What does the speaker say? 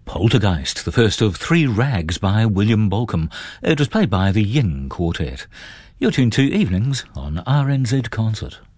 Poltergeist, the first of three rags by William Bolcom. It was played by the Yin Quartet. You're tuned to Evenings on RNZ Concert.